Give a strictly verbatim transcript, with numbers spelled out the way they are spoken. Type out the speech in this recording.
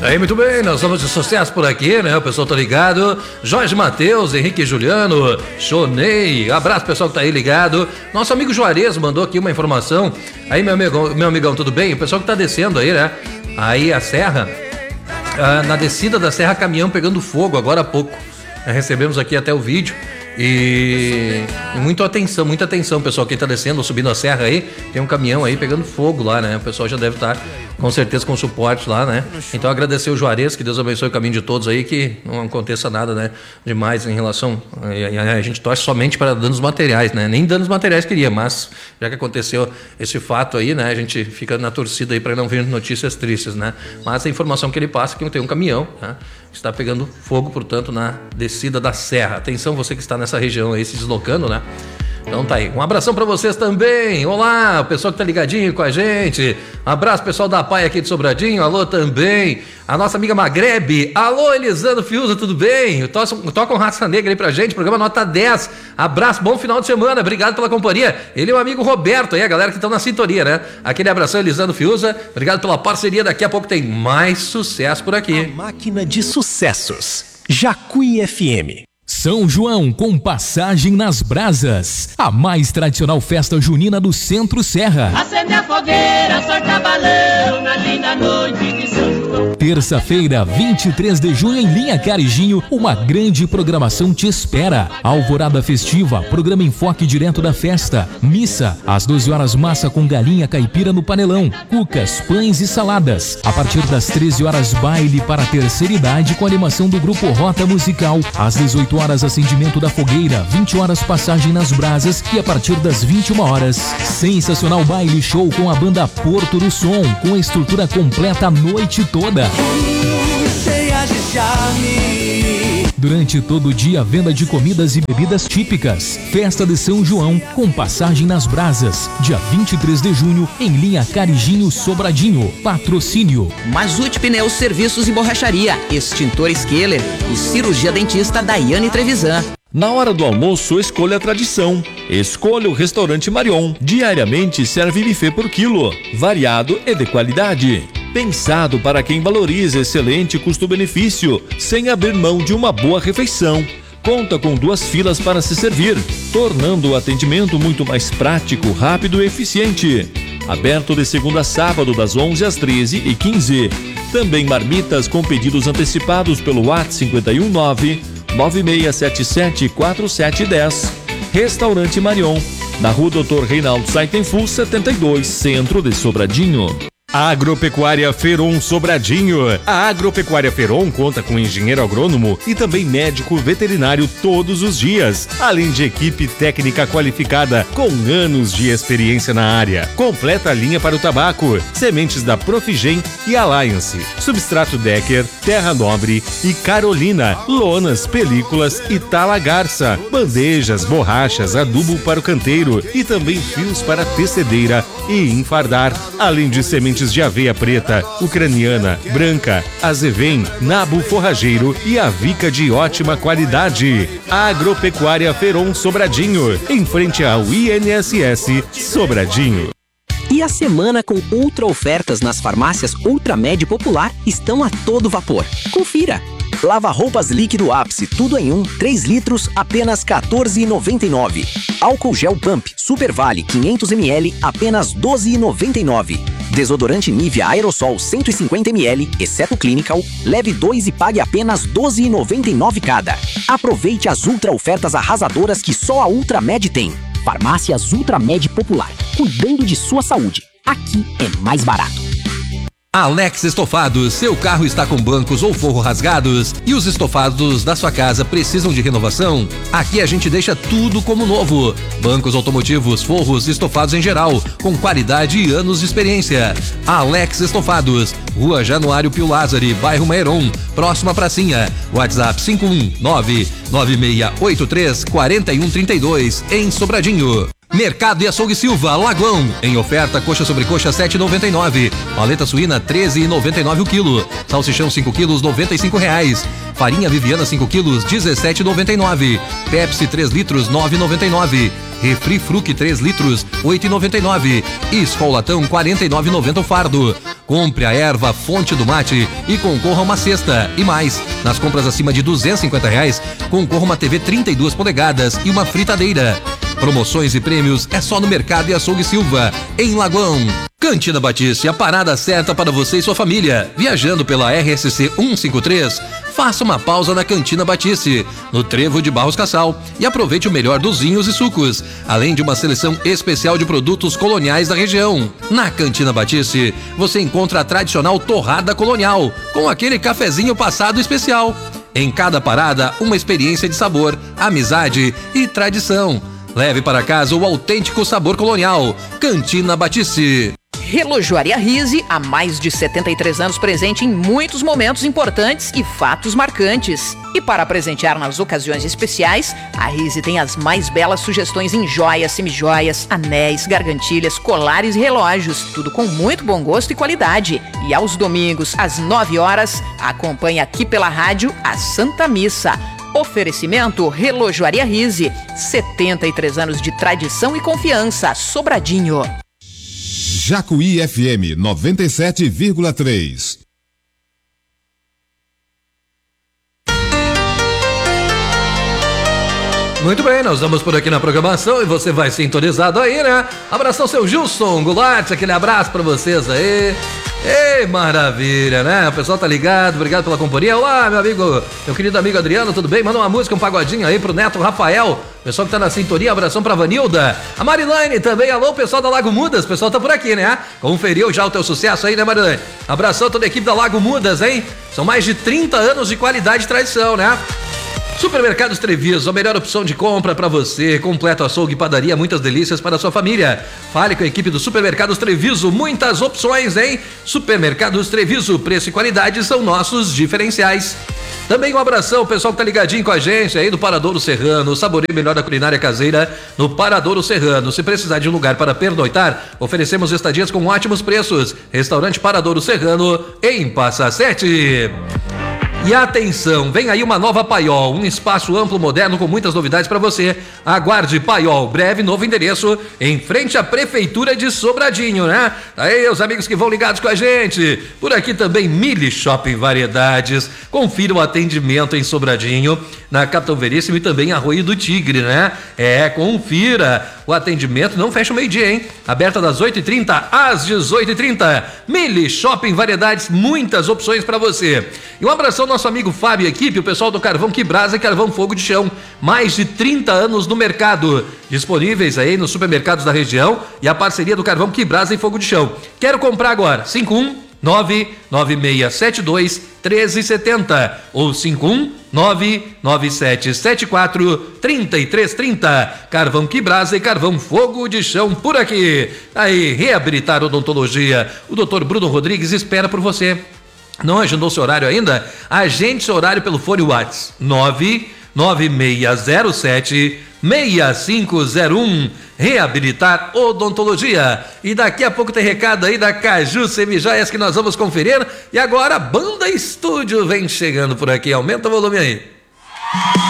Aí, muito bem, nós vamos de sucesso por aqui, né? O pessoal tá ligado. Jorge Matheus, Henrique Juliano, Chonei, abraço pessoal que tá aí ligado. Nosso amigo Juarez mandou aqui uma informação. Aí, meu amigão, meu amigão, tudo bem? O pessoal que tá descendo aí, né? Aí a serra, ah, na descida da serra, caminhão pegando fogo agora há pouco. Recebemos aqui até o vídeo. E muita atenção, muita atenção, pessoal, quem tá descendo ou subindo a serra aí, tem um caminhão aí pegando fogo lá, né? O pessoal já deve estar com certeza com suporte lá, né? Então agradecer o Juarez, que Deus abençoe o caminho de todos aí, que não aconteça nada, né, demais em relação, a, a gente torce somente para danos materiais, né? Nem danos materiais queria, mas já que aconteceu esse fato aí, né, a gente fica na torcida aí para não vir notícias tristes, né? Mas a informação que ele passa é que tem um caminhão, né, está pegando fogo, portanto, na descida da serra. Atenção, você que está nessa região aí se deslocando, né? Então tá aí, um abração pra vocês também. Olá, o pessoal que tá ligadinho com a gente. Um abraço pessoal da P A I aqui de Sobradinho, alô também. A nossa amiga Magrebe, alô Elisandro Fiuza, tudo bem? Toca um Raça Negra aí pra gente, programa nota dez. Abraço, bom final de semana, obrigado pela companhia. Ele é o amigo Roberto aí, a galera que estão na sintonia, né? Aquele abração, Elisandro Fiuza, obrigado pela parceria, daqui a pouco tem mais sucesso por aqui. A máquina de sucessos, Jacuí F M. São João com passagem nas brasas, a mais tradicional festa junina do Centro Serra. Acende a fogueira, solta balão na linda noite de São João. Terça-feira, vinte e três de junho, em Linha Carijinho, uma grande programação te espera. Alvorada festiva, programa enfoque direto da festa. Missa, às doze horas, massa com galinha caipira no panelão. Cucas, pães e saladas. A partir das treze horas, baile para a terceira idade com animação do grupo Rota Musical. Às dezoito horas, acendimento da fogueira. vinte horas, passagem nas brasas. E a partir das vinte e uma horas, sensacional baile show com a banda Porto do Som, com a estrutura completa a noite toda. Durante todo o dia, venda de comidas e bebidas típicas. Festa de São João, com passagem nas brasas. Dia vinte e três de junho, em Linha Carijinho, Sobradinho. Patrocínio Mazute Pneus, Serviços e Borracharia, Extintores Keller e Cirurgia Dentista Daiane Trevisan. Na hora do almoço, escolha a tradição. Escolha o Restaurante Marion. Diariamente serve buffet por quilo, variado e de qualidade. Pensado para quem valoriza excelente custo-benefício, sem abrir mão de uma boa refeição. Conta com duas filas para se servir, tornando o atendimento muito mais prático, rápido e eficiente. Aberto de segunda a sábado, das onze às treze e quinze. Também marmitas com pedidos antecipados pelo WhatsApp cinco um nove, nove seis sete sete, quatro sete um zero. Restaurante Marion, na rua doutor Reinaldo Saitenful, setenta e dois, Centro de Sobradinho. Agropecuária Feron Sobradinho. A Agropecuária Feron conta com engenheiro agrônomo e também médico veterinário todos os dias, além de equipe técnica qualificada com anos de experiência na área. Completa a linha para o tabaco, sementes da Profigen e Alliance, substrato Decker, Terra Nobre e Carolina, lonas, películas e Tala Garça, bandejas, borrachas, adubo para o canteiro e também fios para tecedeira e enfardar, além de sementes de aveia preta, ucraniana, branca, azevém, nabo forrageiro e avica de ótima qualidade. Agropecuária Feron Sobradinho, em frente ao I N S S Sobradinho. E a semana com ultra ofertas nas farmácias Ultramed Popular estão a todo vapor. Confira! Lava-roupas líquido Ápice, tudo em um, três litros, apenas quatorze reais e noventa e nove centavos. Álcool gel Pump Super Vale quinhentos mililitros, apenas doze reais e noventa e nove centavos. Desodorante Nivea Aerosol cento e cinquenta mililitros, exceto Clinical, leve dois e pague apenas doze reais e noventa e nove centavos cada. Aproveite as ultra ofertas arrasadoras que só a Ultramed tem. Farmácias Ultramed Popular, cuidando de sua saúde. Aqui é mais barato. Alex Estofados, seu carro está com bancos ou forro rasgados e os estofados da sua casa precisam de renovação? Aqui a gente deixa tudo como novo. Bancos automotivos, forros, estofados em geral, com qualidade e anos de experiência. Alex Estofados, Rua Januário Pio Lázari, bairro Mairon, próxima pracinha. WhatsApp cinco um nove, nove seis oito três, quatro um três dois, em Sobradinho. Mercado e Açougue Silva, Lagoão, em oferta, coxa sobre coxa sete reais e noventa e nove centavos, paleta suína treze reais e noventa e nove centavos o quilo, salsichão cinco quilos noventa e cinco reais, farinha Viviana cinco quilos dezessete reais e noventa e nove centavos, Pepsi três litros nove reais e noventa e nove centavos, Refri Fruc três litros oito reais e noventa e nove centavos, Skol Latão quarenta e nove reais e noventa centavos o fardo. Compre a erva Fonte do Mate e concorra a uma cesta. E mais, nas compras acima de duzentos e cinquenta reais, concorra uma T V trinta e duas polegadas e uma fritadeira. Promoções e prêmios é só no Mercado e Açougue Silva, em Lagoão. Cantina Batiste, a parada certa para você e sua família. Viajando pela R S C cento e cinquenta e três, faça uma pausa na Cantina Batiste, no Trevo de Barros Cassal, e aproveite o melhor dos vinhos e sucos, além de uma seleção especial de produtos coloniais da região. Na Cantina Batiste, você encontra a tradicional torrada colonial, com aquele cafezinho passado especial. Em cada parada, uma experiência de sabor, amizade e tradição. Leve para casa o autêntico sabor colonial. Cantina Batiste. Relojoaria Rise, há mais de setenta e três anos presente em muitos momentos importantes e fatos marcantes. E para presentear nas ocasiões especiais, a Rise tem as mais belas sugestões em joias, semijoias, anéis, gargantilhas, colares e relógios, tudo com muito bom gosto e qualidade. E aos domingos, às nove horas, acompanhe aqui pela rádio a Santa Missa. Oferecimento Relojoaria Rise, setenta e três anos de tradição e confiança. Sobradinho. Jacuí F M noventa e sete vírgula três. Muito bem, nós vamos por aqui na programação e você vai sintonizado aí, né? Abração, seu Gilson Goulart, aquele abraço pra vocês aí. Ei, maravilha, né? O pessoal tá ligado, obrigado pela companhia. Olá, meu amigo, meu querido amigo Adriano, tudo bem? Manda uma música, um pagodinho aí pro Neto Rafael, pessoal que tá na sintonia, abração pra Vanilda. A Marilane também, alô, pessoal da Lago Mudas, o pessoal tá por aqui, né? Conferiu já o teu sucesso aí, né, Marilane? Abração a toda a equipe da Lago Mudas, hein? São mais de trinta anos de qualidade e tradição, né? Supermercados Treviso, a melhor opção de compra para você, completo açougue e padaria, muitas delícias para a sua família. Fale com a equipe do Supermercados Treviso, muitas opções, hein? Supermercados Treviso, preço e qualidade são nossos diferenciais. Também um abração, o pessoal que tá ligadinho com a gente aí do Paradouro Serrano, saboreie melhor da culinária caseira no Paradouro Serrano. Se precisar de um lugar para pernoitar, oferecemos estadias com ótimos preços. Restaurante Paradouro Serrano, em Passa Sete. E atenção, vem aí uma nova Paiol, um espaço amplo, moderno, com muitas novidades para você. Aguarde Paiol, breve novo endereço, em frente à Prefeitura de Sobradinho, né? Aí, os amigos que vão ligados com a gente. Por aqui também Mili Shopping Variedades. Confira o atendimento em Sobradinho, na Capitão Veríssimo e também Arroio do Tigre, né? É, confira o atendimento, não fecha o meio-dia, hein? Aberta das oito e trinta às dezoito e trinta. Mili Shopping Variedades, muitas opções para você. E um abração ao nosso amigo Fábio e equipe, o pessoal do Carvão que Brasa e Carvão Fogo de Chão. Mais de trinta anos no mercado. Disponíveis aí nos supermercados da região e a parceria do Carvão que Brasa e Fogo de Chão. Quero comprar agora. cinco um nove nove seis sete dois um três sete zero ou cinco um nove nove sete sete quatro três três três zero. Carvão que Brasa e Carvão Fogo de Chão por aqui. Aí, Reabilitar Odontologia. O doutor Bruno Rodrigues espera por você. Não agendou seu horário ainda? Agende seu horário pelo fone WhatsApp nove nove seis zero sete seis cinco zero um. Reabilitar Odontologia. E daqui a pouco tem recado aí da Caju Semijoias que nós vamos conferir. E agora, Banda Estúdio vem chegando por aqui. Aumenta o volume aí.